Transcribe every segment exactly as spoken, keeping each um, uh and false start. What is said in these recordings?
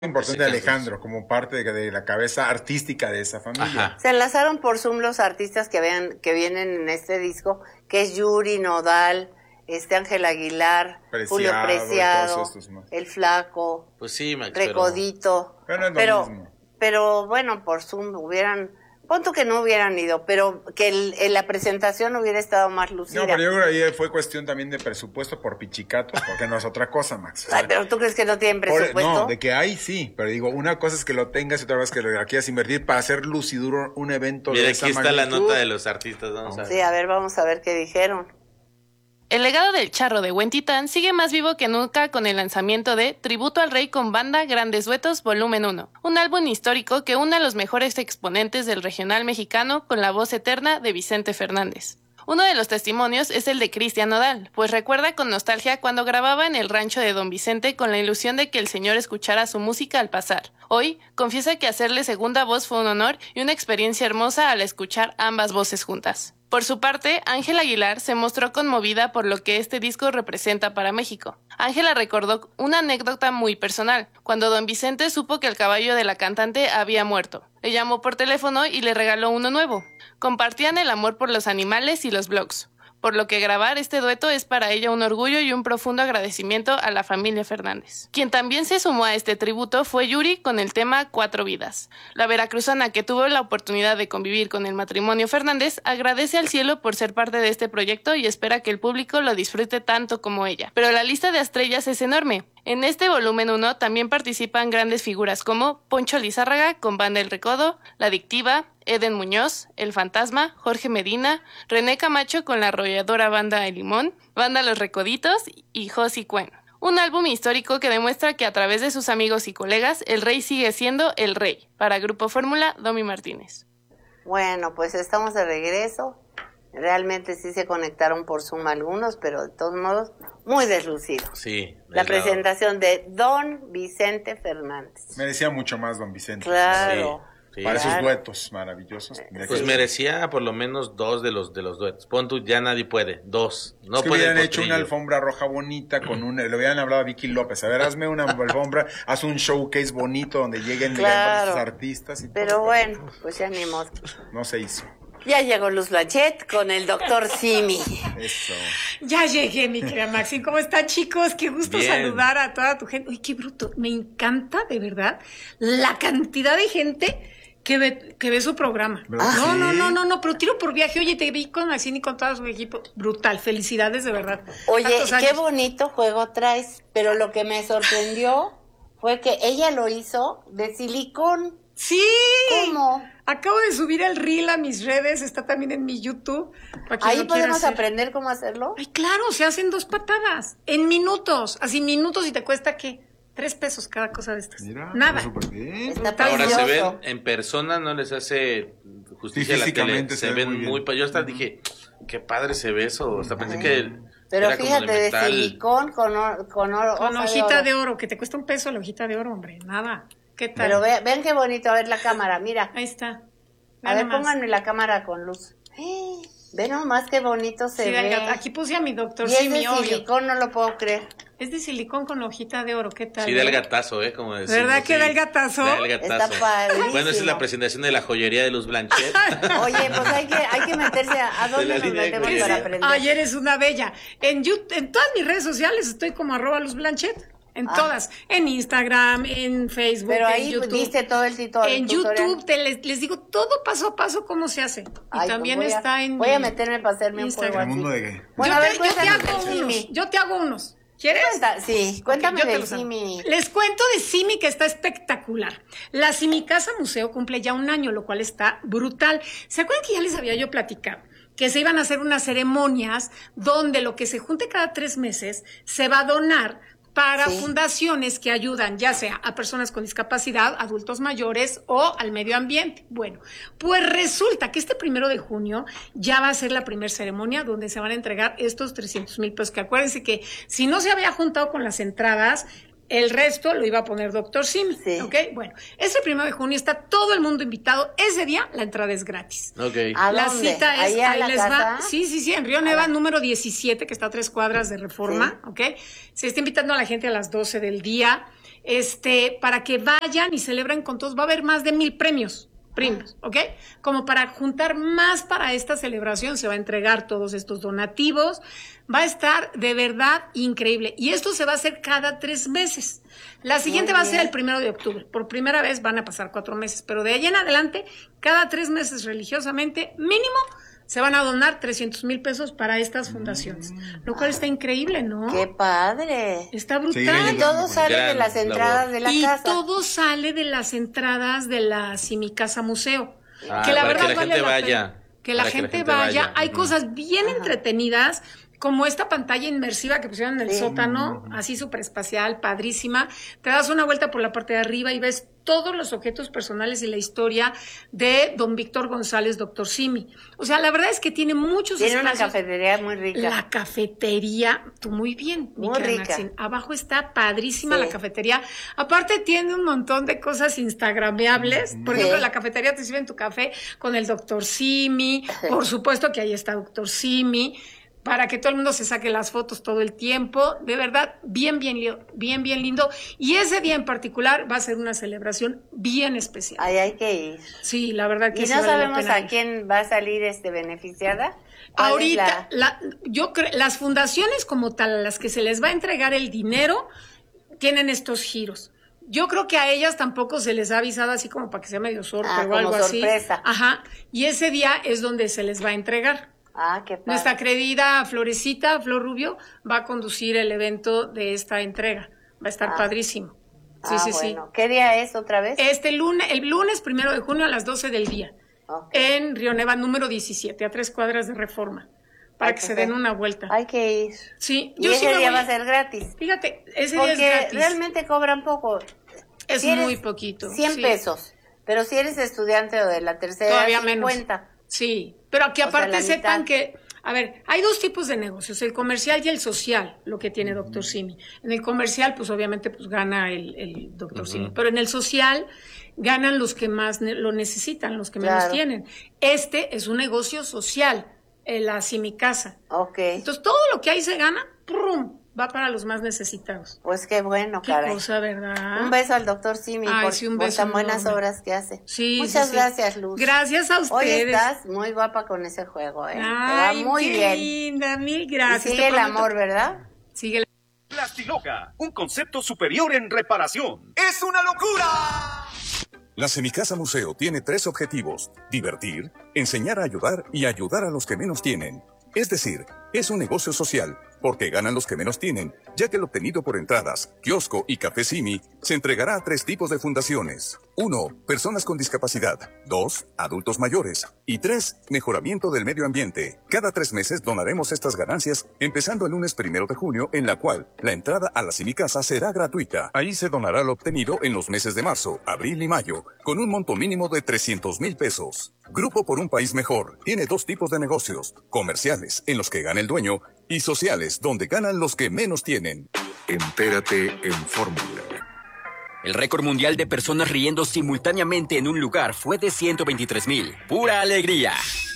importante Alejandro como parte de, de la cabeza artística de esa familia. Ajá. Se enlazaron por Zoom los artistas que vean que vienen en este disco, que es Yuri, Nodal, este Ángel Aguilar, Preciado, Julio Preciado, El Flaco, pues sí, Max, Recodito, pero, pero, no es pero, lo mismo. pero bueno, por Zoom hubieran, punto que no hubieran ido, pero que el, el, la presentación hubiera estado más lucida. No, pero yo creo que ahí fue cuestión también de presupuesto por pichicatos, porque no es otra cosa, Max. Ay, pero ¿tú crees que no tienen presupuesto? Por, no, de que hay, sí, pero digo, una cosa es que lo tengas y otra vez que lo quieras invertir para hacer luciduro un evento Mira, de esa aquí está magnitud. La nota de los artistas, vamos a ver. Sí, a ver, vamos a ver qué dijeron. El legado del charro de Buen Titán sigue más vivo que nunca con el lanzamiento de Tributo al Rey con Banda Grandes Duetos Volumen uno, un álbum histórico que une a los mejores exponentes del regional mexicano con la voz eterna de Vicente Fernández. Uno de los testimonios es el de Cristian Nodal, pues recuerda con nostalgia cuando grababa en el rancho de Don Vicente con la ilusión de que el señor escuchara su música al pasar. Hoy, confiesa que hacerle segunda voz fue un honor y una experiencia hermosa al escuchar ambas voces juntas. Por su parte, Ángela Aguilar se mostró conmovida por lo que este disco representa para México. Ángela recordó una anécdota muy personal, cuando Don Vicente supo que el caballo de la cantante había muerto. Le llamó por teléfono y le regaló uno nuevo. Compartían el amor por los animales y los blogs, por lo que grabar este dueto es para ella un orgullo y un profundo agradecimiento a la familia Fernández. Quien también se sumó a este tributo fue Yuri con el tema Cuatro Vidas. La veracruzana, que tuvo la oportunidad de convivir con el matrimonio Fernández, agradece al cielo por ser parte de este proyecto y espera que el público lo disfrute tanto como ella. Pero la lista de estrellas es enorme. En este volumen uno también participan grandes figuras como Poncho Lizárraga con Banda El Recodo, La Adictiva, Eden Muñoz, El Fantasma, Jorge Medina, René Camacho con la arrolladora Banda El Limón, Banda Los Recoditos y Josie Cuen. Un álbum histórico que demuestra que a través de sus amigos y colegas, el rey sigue siendo el rey. Para Grupo Fórmula, Domi Martínez. Bueno, pues estamos de regreso. Realmente sí se conectaron por Zoom algunos, pero de todos modos, muy deslucido. Sí. La presentación de Don Vicente Fernández. Merecía mucho más Don Vicente. Claro. Sí, sí. Para Claro. esos duetos maravillosos. Pues Sí. merecía por lo menos dos de los de los duetos. Pon tú, ya nadie puede. Dos. No es que pueden hubieran por hecho trillo. una alfombra roja bonita con un... Le hubieran hablado a Vicky López. A ver, hazme una alfombra, haz un showcase bonito donde lleguen Claro. digamos, artistas y Pero todo. bueno, pues ya ni modo. No se hizo. Ya llegó Luz Blanchet con el doctor Simi. Eso. Ya llegué, mi querida Maxine. ¿Cómo están, chicos? Qué gusto Bien. saludar a toda tu gente. Uy, qué bruto. Me encanta, de verdad, la cantidad de gente que ve, que ve su programa. ¿Verdad? No, Sí. no, no, no, no, pero tiro por viaje. Oye, te vi con Maxine y con todo su equipo. Brutal. Felicidades, de verdad. Oye, Tantos qué años. bonito juego traes, pero lo que me sorprendió fue que ella lo hizo de silicón. Sí. ¿Cómo? Acabo de subir el reel a mis redes. Está también en mi YouTube. para quien Ahí lo quiera podemos hacer. aprender cómo hacerlo. Ay, claro, se hacen dos patadas. En minutos. Así, minutos y te cuesta, ¿qué? Tres pesos cada cosa de estas. Mira, Nada. súper bien. Está Ahora se precioso. ven en persona, no les hace justicia Sí, a la tele. físicamente Se se ve ven muy muy... bien. pa- Yo hasta dije, qué padre se ve eso. Hasta pensé que Pero era como fíjate, de, metal. silicón con, or- con, oro, Con hoja hojita de oro. de oro, que te cuesta un peso la hojita de oro, hombre. Nada. ¿Qué tal? Pero ve- ven qué bonito, a ver la cámara, mira. Ahí está. A Nada ver, más. pónganme la cámara con luz. ¡Eh! Ve nomás qué bonito se Sí, ve. venga, aquí puse a mi doctor Y es Simi, de obvio. silicón, no lo puedo creer. Es de silicón con hojita de oro, ¿qué tal? Sí, da el gatazo, ¿eh? Como decimos, ¿Verdad que sí. da el gatazo? Da el gatazo. Está padrísimo. Bueno, esa es la presentación de la joyería de Luz Blanchet. Oye, pues hay que, hay que meterse a, ¿a De dónde la nos línea de metemos joyería. para aprender? Ay, eres una bella. En, YouTube, en todas mis redes sociales estoy como arroba Luz Blanchet. En Ah. todas. En Instagram, en Facebook, Pero en ahí YouTube. diste todo el tutor- En tutorial. YouTube te les, les digo todo paso a paso cómo se hace. Y Ay, pues también voy a- está en Voy mi a meterme para hacerme un Instagram. juego El mundo así. de qué. Bueno, yo, a ver, te, yo te cuéntame hago del unos. Simi. Yo te hago unos. ¿Quieres? Cuenta- sí, cuéntame Ok, yo te del los hago. Simi. Les cuento de Simi, que está espectacular. La Simi Casa Museo cumple ya un año, lo cual está brutal. ¿Se acuerdan que ya les había yo platicado? Que se iban a hacer unas ceremonias donde lo que se junte cada tres meses se va a donar para Sí. fundaciones que ayudan ya sea a personas con discapacidad, adultos mayores o al medio ambiente. Bueno, pues resulta que este primero de junio ya va a ser la primera ceremonia donde se van a entregar estos trescientos mil pesos, que acuérdense que si no se había juntado con las entradas, el resto lo iba a poner doctor Simi. Sí. ¿Ok? Bueno, ese primero de junio está todo el mundo invitado. Ese día la entrada es gratis. Ok. ¿A La dónde? cita es, ¿Ahí a ahí la les casa? va. Sí, sí, sí, en Río Neva, número diecisiete, que está a tres cuadras de Reforma, ¿ok? Se está invitando a la gente a las doce del día. este, para que vayan y celebren con todos. Va a haber más de mil premios. Premios, ¿ok? Como para juntar más para esta celebración, se va a entregar todos estos donativos. Va a estar de verdad increíble. Y esto se va a hacer cada tres meses. La siguiente va a ser el primero de octubre. Por primera vez van a pasar cuatro meses, pero de ahí en adelante, cada tres meses religiosamente, mínimo, se van a donar trescientos mil pesos para estas fundaciones. Lo cual está increíble, ¿no? ¡Qué padre! Está brutal. Sí, y todo sale de las entradas labor. de la y casa. Y todo sale de las entradas de la Simi Casa Museo. Ah, que la para verdad que la vale gente la vaya. pena. Que la, gente, que la gente vaya. vaya. Hay uh-huh. cosas bien Ajá. entretenidas, como esta pantalla inmersiva que pusieron en el sí. sótano, uh-huh. así súper espacial, padrísima. Te das una vuelta por la parte de arriba y ves todos los objetos personales y la historia de don Víctor González, doctor Simi. O sea, la verdad es que tiene muchos Tiene espacios. una cafetería muy rica. La cafetería, tú muy bien, muy rica. Maxine. Abajo está padrísima sí. la cafetería. Aparte tiene un montón de cosas instagrameables. Por sí. ejemplo, la cafetería te sirven tu café con el doctor Simi. Por supuesto que ahí está doctor Simi. Para que todo el mundo se saque las fotos todo el tiempo. De verdad, bien, bien, bien, bien lindo. Y ese día en particular va a ser una celebración bien especial. Ahí hay que ir. Sí, la verdad que ¿Y sí. no vale sabemos a ir. quién va a salir este beneficiada? Ahorita, la? La, yo creo, las fundaciones como tal, a las que se les va a entregar el dinero, tienen estos giros. Yo creo que a ellas tampoco se les ha avisado así como para que sea medio sorpresa ah, o algo sorpresa. así. Ajá. Y ese día es donde se les va a entregar. Ah, qué padre. Nuestra querida Florecita, Flor Rubio, va a conducir el evento de esta entrega. Va a estar ah. padrísimo. Sí, ah, sí, bueno. sí. ¿Qué día es otra vez? Este lunes, el lunes primero de junio a las doce del día. Okay. En Río Neva, número diecisiete, a tres cuadras de Reforma. Para Hay que, que se den una vuelta. Hay que ir. Sí. Y yo ese sí día voy... va a ser gratis. Fíjate, ese Porque día es gratis. realmente cobran poco. Es si muy poquito. cien sí. pesos. Pero si eres estudiante o de la tercera, todavía cincuenta. Menos. Sí, pero que aparte o sea, sepan que, a ver, hay dos tipos de negocios, el comercial y el social, lo que tiene doctor Simi. En el comercial, pues obviamente pues gana el, el doctor uh-huh. Simi, pero en el social ganan los que más ne- lo necesitan, los que claro. menos tienen. Este es un negocio social, la Simi Casa. Okay. Entonces todo lo que ahí se gana, ¡prum!, va para los más necesitados. Pues qué bueno, qué caray. Qué cosa, ¿verdad? Un beso al doctor Simi Ay, por, sí, un por beso tan buenas enorme. obras que hace. Sí, Muchas sí, gracias, sí. Luz. Gracias a ustedes. Hoy estás muy guapa con ese juego, ¿eh? Ay, Te va muy qué bien. linda, mil gracias. Y sigue el amor, ¿verdad? Sigue el Plastiloca, un concepto superior en reparación. ¡Es una locura! La Semicasa Museo tiene tres objetivos: divertir, enseñar a ayudar y ayudar a los que menos tienen. Es decir, es un negocio social, porque ganan los que menos tienen, ya que el obtenido por entradas, kiosco y café Simi se entregará a tres tipos de fundaciones. Uno, personas con discapacidad. Dos, adultos mayores. Y tres, mejoramiento del medio ambiente. Cada tres meses donaremos estas ganancias, empezando el lunes primero de junio, en la cual la entrada a la Semicasa será gratuita. Ahí se donará lo obtenido en los meses de marzo, abril y mayo, con un monto mínimo de trescientos mil pesos. Grupo por un País Mejor tiene dos tipos de negocios: comerciales, en los que gana el dueño, y sociales, donde ganan los que menos tienen. Entérate en Fórmula. El récord mundial de personas riendo simultáneamente en un lugar fue de ciento veintitrés mil. ¡Pura alegría!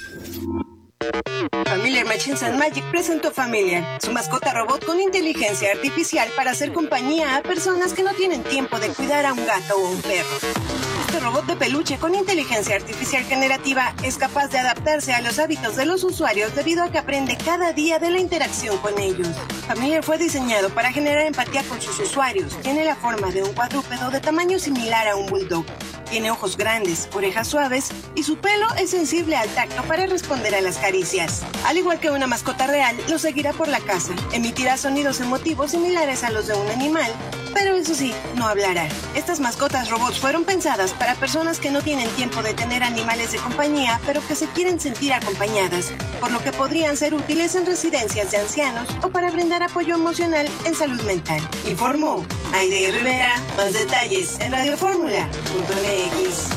Familiar Machines and Magic presentó Familiar, su mascota robot con inteligencia artificial para hacer compañía a personas que no tienen tiempo de cuidar a un gato o un perro. Este robot de peluche con inteligencia artificial generativa es capaz de adaptarse a los hábitos de los usuarios debido a que aprende cada día de la interacción con ellos. Familiar fue diseñado para generar empatía con sus usuarios. Tiene la forma de un cuadrúpedo de tamaño similar a un bulldog. Tiene ojos grandes, orejas suaves y su pelo es sensible al tacto para responder a las caricias. Al igual que una mascota real, lo seguirá por la casa. Emitirá sonidos emotivos similares a los de un animal, pero eso sí, no hablará. Estas mascotas robots fueron pensadas para personas que no tienen tiempo de tener animales de compañía, pero que se quieren sentir acompañadas, por lo que podrían ser útiles en residencias de ancianos o para brindar apoyo emocional en salud mental. Informó Aide Rivera. Más detalles en radioformula punto eme equis.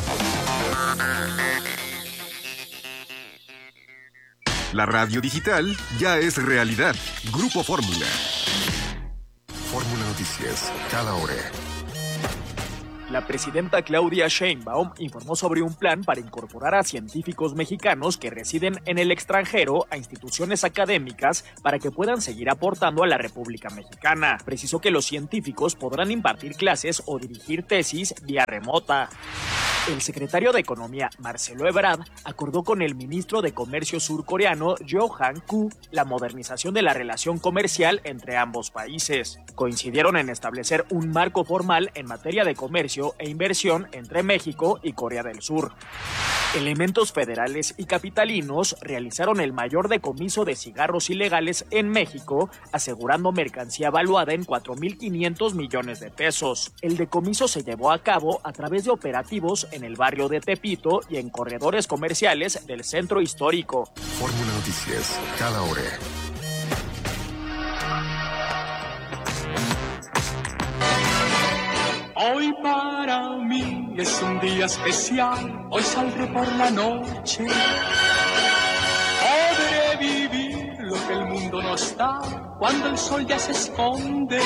La radio digital ya es realidad. Grupo Fórmula. Fórmula Noticias, cada hora. La presidenta Claudia Sheinbaum informó sobre un plan para incorporar a científicos mexicanos que residen en el extranjero a instituciones académicas para que puedan seguir aportando a la República Mexicana. Precisó que los científicos podrán impartir clases o dirigir tesis vía remota. El secretario de Economía, Marcelo Ebrard, acordó con el ministro de Comercio surcoreano, Jo Han-koo, la modernización de la relación comercial entre ambos países. Coincidieron en establecer un marco formal en materia de comercio e inversión entre México y Corea del Sur. Elementos federales y capitalinos realizaron el mayor decomiso de cigarros ilegales en México, asegurando mercancía valuada en cuatro mil quinientos millones de pesos. El decomiso se llevó a cabo a través de operativos en el barrio de Tepito y en corredores comerciales del centro histórico. Fórmula Noticias, cada hora. Hoy para mí es un día especial, hoy saldré por la noche. Podré vivir lo que el mundo no está, cuando el sol ya se esconde.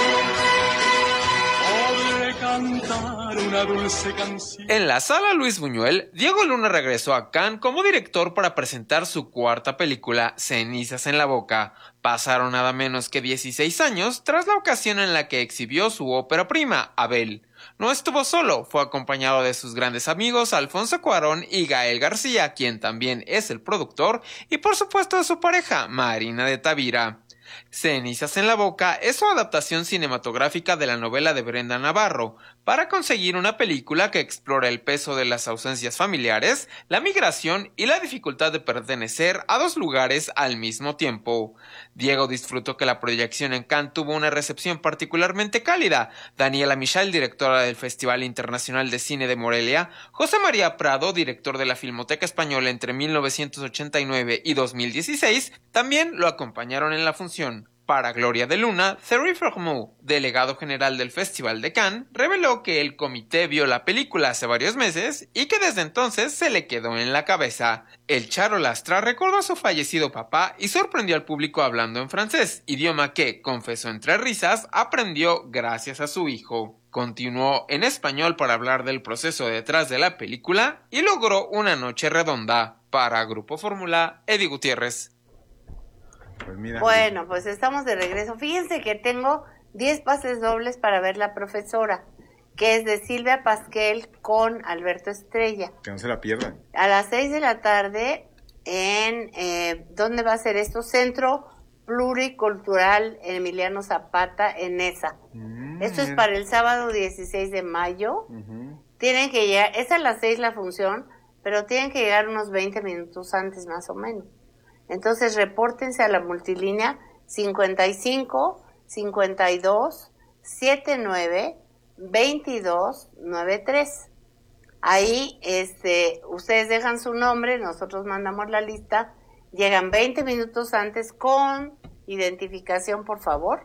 Podré cantar una dulce canción. En la Sala Luis Buñuel, Diego Luna regresó a Cannes como director para presentar su cuarta película, Cenizas en la boca. Pasaron nada menos que dieciséis años tras la ocasión en la que exhibió su ópera prima, Abel. No estuvo solo, fue acompañado de sus grandes amigos Alfonso Cuarón y Gael García, quien también es el productor, y por supuesto de su pareja, Marina de Tavira. Cenizas en la boca es su adaptación cinematográfica de la novela de Brenda Navarro, para conseguir una película que explora el peso de las ausencias familiares, la migración y la dificultad de pertenecer a dos lugares al mismo tiempo. Diego disfrutó que la proyección en Cannes tuvo una recepción particularmente cálida. Daniela Michel, directora del Festival Internacional de Cine de Morelia, José María Prado, director de la Filmoteca Española entre mil novecientos ochenta y nueve y dos mil dieciséis, también lo acompañaron en la función. Para Gloria de Luna, Thierry Frémaux, delegado general del Festival de Cannes, reveló que el comité vio la película hace varios meses y que desde entonces se le quedó en la cabeza. El Charo Lastra recordó a su fallecido papá y sorprendió al público hablando en francés, idioma que, confesó entre risas, aprendió gracias a su hijo. Continuó en español para hablar del proceso detrás de la película y logró una noche redonda. Para Grupo Fórmula, Eddie Gutiérrez. Pues mira, bueno, pues estamos de regreso. Fíjense que tengo diez pases dobles para ver La Profesora, que es de Silvia Pasquel con Alberto Estrella. Que no se la pierdan. A las seis de la tarde en, eh, ¿dónde va a ser esto? Centro Pluricultural Emiliano Zapata en ESA. Mm, esto es para el sábado dieciséis de mayo. Uh-huh. Tienen que llegar, es a las seis la función, pero tienen que llegar unos veinte minutos antes más o menos. Entonces, repórtense a la multilínea cincuenta y cinco, cincuenta y dos, setenta y nueve, veintidós, noventa y tres. Ahí, este, ustedes dejan su nombre, nosotros mandamos la lista, llegan veinte minutos antes con identificación, por favor,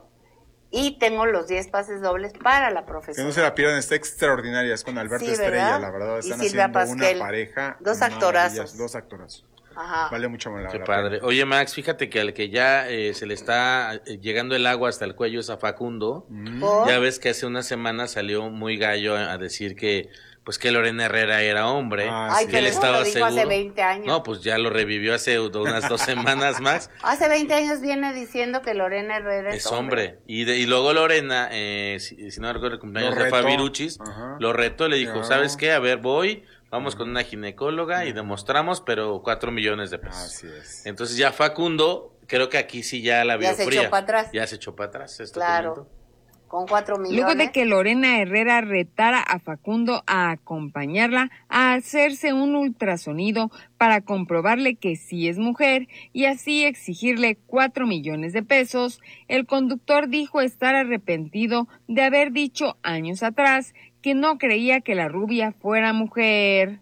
y tengo los diez pases dobles para La Profesora. Que no se la pierdan, está extraordinaria, es con Alberto sí, Estrella, la verdad, están haciendo Pasquel, una pareja. Dos actorazos. Dos actorazos. Ajá. Vale mucho la Qué padre. Oye, Max, fíjate que al que ya eh, se le está llegando el agua hasta el cuello es a Facundo. Mm. Ya ves que hace una semana salió muy gallo a decir que pues que Lorena Herrera era hombre. Ah, Ay, sí. que él estaba lo dijo seguro. Hace veinte años. No, pues ya lo revivió hace unas dos semanas más. Hace veinte años viene diciendo que Lorena Herrera es, es hombre. hombre. Y, de, y luego Lorena, eh, si, si no recuerdo el cumpleaños de Fabiruchis, lo retó, le dijo, no. ¿sabes qué? A ver, voy... Vamos con una ginecóloga y demostramos, pero cuatro millones de pesos. Así es. Entonces ya Facundo, creo que aquí sí ya la vio ya se fría. echó para atrás. Ya se echó para atrás. Esto claro. Con cuatro millones. Luego de que Lorena Herrera retara a Facundo a acompañarla a hacerse un ultrasonido para comprobarle que sí es mujer y así exigirle cuatro millones de pesos, el conductor dijo estar arrepentido de haber dicho años atrás que no creía que la rubia fuera mujer.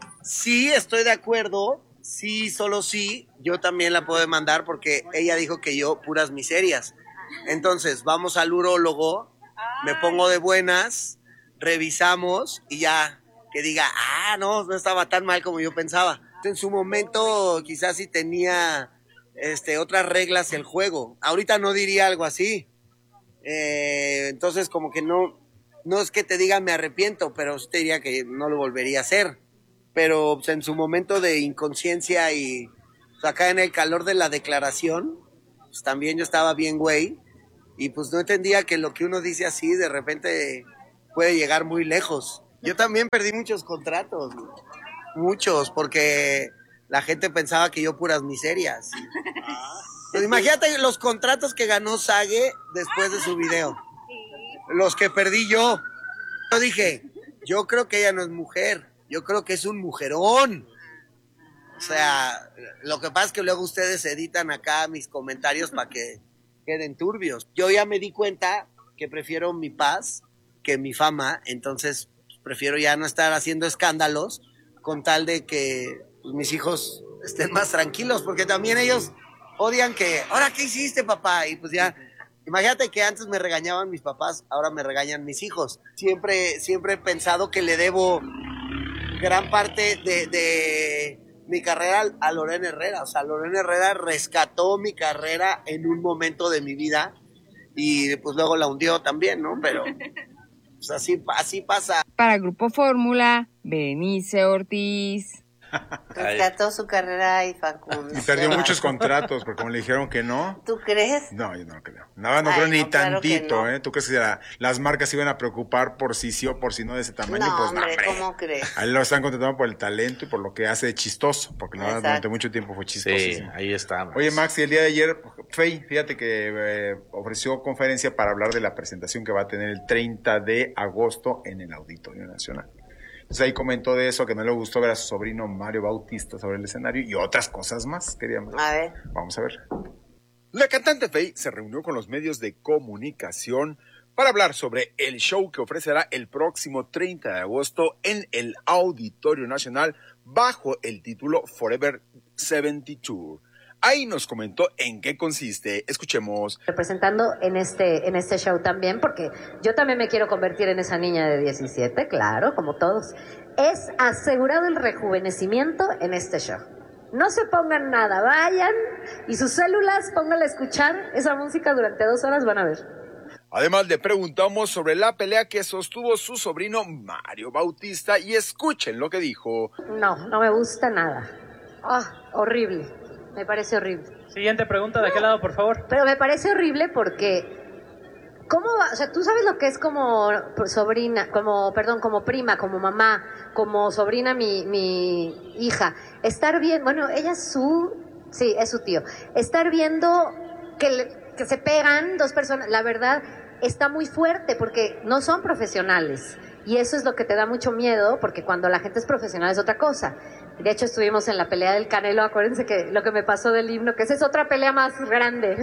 Sí, estoy de acuerdo. Sí, solo sí. Yo también la puedo demandar porque ella dijo que yo puras miserias. Entonces, vamos al urólogo, me pongo de buenas, revisamos y ya que diga, ah, no, no estaba tan mal como yo pensaba. En su momento quizás sí tenía este, otras reglas el juego. Ahorita no diría algo así. Eh, entonces, como que no... no es que te diga me arrepiento, pero sí te diría que no lo volvería a hacer. Pero pues, en su momento de inconsciencia y pues, acá en el calor de la declaración, pues también yo estaba bien güey y pues no entendía que lo que uno dice así de repente puede llegar muy lejos. Yo también perdí muchos contratos, muchos, porque la gente pensaba que yo puras miserias. Pues imagínate los contratos que ganó Sage después de su video. Los que perdí yo. Yo dije, yo creo que ella no es mujer, yo creo que es un mujerón. O sea, lo que pasa es que luego ustedes editan acá mis comentarios para que queden turbios. Yo ya me di cuenta que prefiero mi paz que mi fama, entonces prefiero ya no estar haciendo escándalos con tal de que pues, mis hijos estén más tranquilos, porque también ellos odian que, ¿ahora qué hiciste, papá? Y pues ya, imagínate que antes me regañaban mis papás, ahora me regañan mis hijos. Siempre, siempre he pensado que le debo gran parte de, de mi carrera a Lorena Herrera. O sea, Lorena Herrera rescató mi carrera en un momento de mi vida y pues luego la hundió también, ¿no? Pero pues así, así pasa. Para Grupo Fórmula, Berenice Ortiz. Rescató su carrera y Facundo. Y perdió muchos contratos, porque como le dijeron que no. ¿Tú crees? No, yo no creo. No, no Ay, creo ni no, claro que tantito, no. ¿eh? ¿Tú crees que la- las marcas se iban a preocupar por si sí o por si no de ese tamaño? No, Pues no, hombre, hombre. ¿cómo crees? A él lo están contratando por el talento y por lo que hace de chistoso, porque la verdad, Exacto. durante mucho tiempo fue chistoso. Sí, ahí estamos. Oye, Max, y el día de ayer, Fey, fíjate que eh, ofreció conferencia para hablar de la presentación que va a tener el treinta de agosto en el Auditorio Nacional. Entonces ahí comentó de eso, que no le gustó ver a su sobrino Mario Bautista sobre el escenario y otras cosas más, queríamos. A ver. Vamos a ver. La cantante Fey se reunió con los medios de comunicación para hablar sobre el show que ofrecerá el próximo treinta de agosto en el Auditorio Nacional bajo el título Forever setenta y dos. Ahí nos comentó en qué consiste. Escuchemos. Representando en este, en este show también, porque yo también me quiero convertir en esa niña de diecisiete, claro, como todos. Es asegurado el rejuvenecimiento en este show. No se pongan nada, vayan y sus células, pónganle a escuchar esa música durante dos horas, van a ver. Además le preguntamos sobre la pelea que sostuvo su sobrino Mario Bautista y escuchen lo que dijo. No, no me gusta nada. Ah, horrible. Me parece horrible. Siguiente pregunta, ¿de qué lado, por favor? Pero me parece horrible porque, ¿cómo va? O sea, tú sabes lo que es como sobrina, como, perdón, como prima, como mamá, como sobrina mi, mi hija. Estar bien, bueno, ella es su, sí, es su tío. Estar viendo que, le- que se pegan dos personas, la verdad, está muy fuerte porque no son profesionales. Y eso es lo que te da mucho miedo, porque cuando la gente es profesional es otra cosa. De hecho, estuvimos en la pelea del Canelo, acuérdense que lo que me pasó del himno, que esa es otra pelea más grande,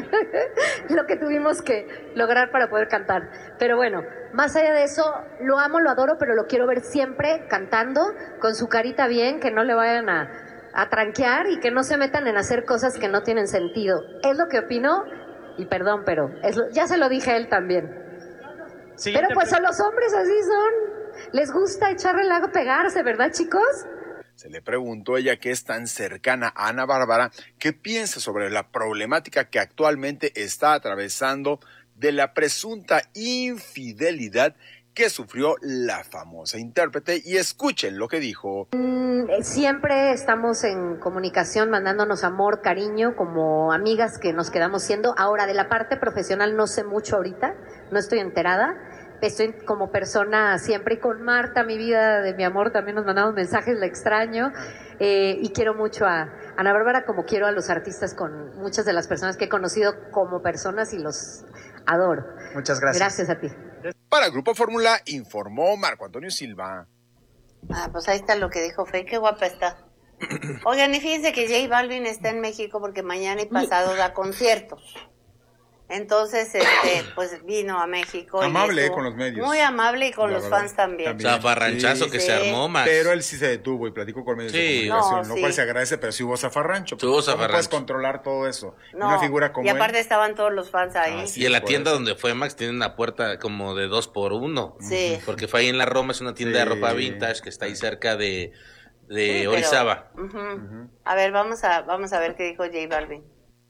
lo que tuvimos que lograr para poder cantar. Pero bueno, más allá de eso, lo amo, lo adoro, pero lo quiero ver siempre cantando, con su carita bien, que no le vayan a, a tranquear y que no se metan en hacer cosas que no tienen sentido. Es lo que opino, y perdón, pero es lo- ya se lo dije a él también. Siguiente Pero pues pre- a los hombres así son. Les gusta echar relajo, pegarse, ¿verdad, chicos? Se le preguntó ella, que es tan cercana a Ana Bárbara, qué piensa sobre la problemática que actualmente está atravesando de la presunta infidelidad que sufrió la famosa intérprete, y escuchen lo que dijo. Mm, Siempre estamos en comunicación, mandándonos amor, cariño, como amigas que nos quedamos siendo. Ahora, de la parte profesional no sé mucho ahorita, no estoy enterada. Estoy como persona siempre, y con Marta, mi vida de mi amor, también nos mandamos mensajes, la extraño. Eh, y quiero mucho a Ana Bárbara, como quiero a los artistas, con muchas de las personas que he conocido como personas, y los adoro. Muchas gracias. Gracias a ti. Para Grupo Fórmula informó Marco Antonio Silva. Ah, pues ahí está lo que dijo Fey, qué guapa está. Oigan, y fíjense que J Balvin está en México porque mañana y pasado da conciertos. Entonces, este, pues vino a México. y Amable, estuvo con los medios. Muy amable y con La los verdad, fans también. Zafarranchazo que se armó, Max. Pero él sí se detuvo y platicó con medios Sí. de comunicación, No, lo sí. cual se agradece, pero sí hubo zafarrancho. Sí hubo ¿Cómo zafarrancho. puedes controlar todo eso? No, Una figura como y aparte él. estaban todos los fans ahí. Y en la tienda donde fue Max tiene una puerta como de dos por uno. Sí. Porque fue ahí en la Roma, es una tienda Sí. de ropa vintage que está ahí cerca de, de Sí, pero- Orizaba. Ujú. A ver, vamos a, vamos a ver qué dijo J Balvin.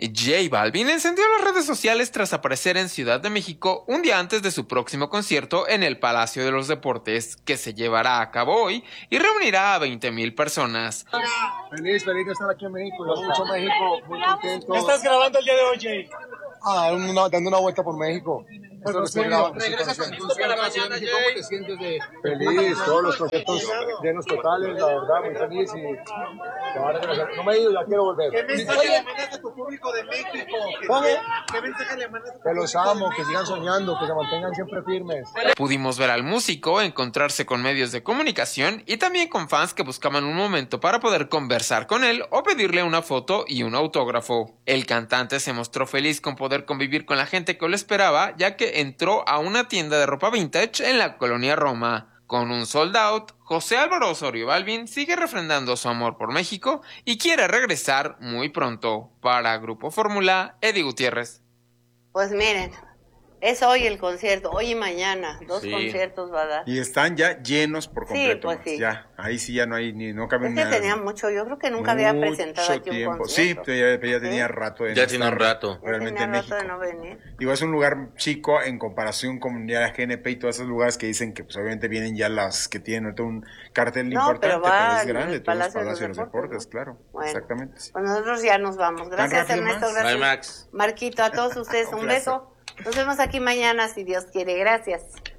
J Balvin encendió las redes sociales tras aparecer en Ciudad de México un día antes de su próximo concierto en el Palacio de los Deportes, que se llevará a cabo hoy y reunirá a veinte mil personas. Feliz, feliz de estar aquí en México, lo mucho México, muy contento. ¿Qué estás grabando el día de hoy, Jay? Ah, una, dando una vuelta por México. Pero sí, regresas a México para mañana, Jay. ¿Cómo te sientes de...? Feliz, todos los conciertos llenos totales, la verdad, muy feliz y... No me he ido, ya quiero volver. ¿Qué mensaje le mandas a tu público de México? ¿Qué mensaje le mandas a tu público? Que los amo, que sigan soñando, que se mantengan siempre firmes. Pudimos ver al músico encontrarse con medios de comunicación y también con fans que buscaban un momento para poder conversar con él o pedirle una foto y un autógrafo. El cantante se mostró feliz con poder convivir con la gente que lo esperaba, ya que entró a una tienda de ropa vintage en la colonia Roma. Con un sold out, José Álvaro Osorio Balvin sigue refrendando su amor por México y quiere regresar muy pronto. Para Grupo Fórmula, Eddie Gutiérrez. Pues miren, es hoy el concierto, hoy y mañana, dos Sí. conciertos va a dar. Y están ya llenos por Sí, completo. pues Max. sí. Ya, ahí sí ya no hay ni, no cabe Es que nada. tenía mucho, yo creo que nunca había presentado Mucho aquí un tiempo. concierto. Sí, ya, ya tenía rato de Ya no tiene un estar rato. realmente Tenía en rato México. de no venir. Digo, es un lugar chico en comparación con ya la G N P y todos esos lugares que dicen que pues obviamente vienen ya las que tienen ahorita un cartel No, importante, pero pero, va es al grande, todos los Palacio de los Palacios de los Deportes, claro. Bueno. Exactamente. Pues nosotros ya nos vamos. Gracias, rápido, Ernesto. Max? Gracias, Bye, Max. Marquito. A todos ustedes un beso. Nos vemos aquí mañana, si Dios quiere. Gracias.